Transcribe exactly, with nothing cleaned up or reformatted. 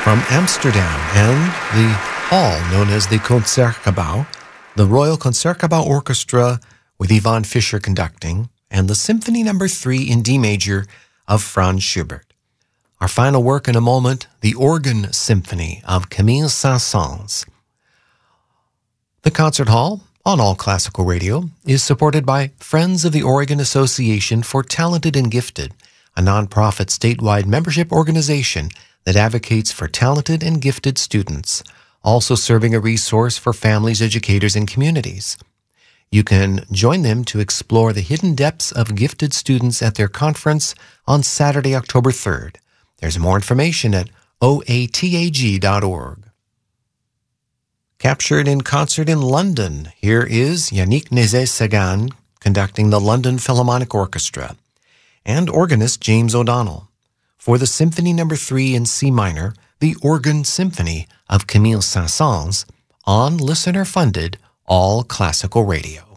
From Amsterdam and the hall known as the Concertgebouw, the Royal Concertgebouw Orchestra with Yvonne Fischer conducting, and the Symphony Number three in D major of Franz Schubert. Our final work in a moment, the Organ Symphony of Camille Saint-Saëns. The concert hall, on All Classical Radio, is supported by Friends of the Oregon Association for Talented and Gifted, a nonprofit statewide membership organization that advocates for talented and gifted students, also serving a resource for families, educators, and communities. You can join them to explore the hidden depths of gifted students at their conference on Saturday, October third. There's more information at O A T A G dot org. Captured in concert in London, here is Yannick Nézet-Séguin conducting the London Philharmonic Orchestra, and organist James O'Donnell, for the Symphony Number three in C minor, the Organ Symphony of Camille Saint-Saëns, on listener-funded All Classical Radio.